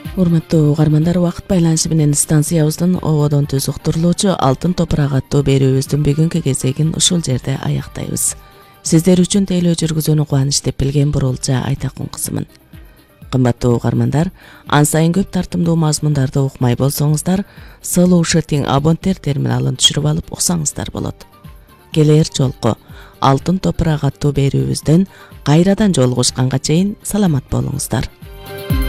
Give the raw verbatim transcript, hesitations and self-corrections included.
Урматтуу угармандар, убакыт байланышы менен станциябыздын ободон түз уктурулуучу Алтын топурак аттуу берүүбүздүн бүгүнкү кезегин ушул жерде аяктайбыз. Сиздер үчүн тейлөө жүргүзүүнү кубаныч деп билген Бурулжа Айтакун кызымын. Кымбаттуу угармандар, ан сайын көп тартымдуу мазмундарды укмай болсоңуздар, Solution абонттер терминалын түшүрүп алып уксаңыздар болот. Келер жолку Алтын топурак аттуу берүүбүздөн кайрадан жолугушканга чейин саламат болуңуздар.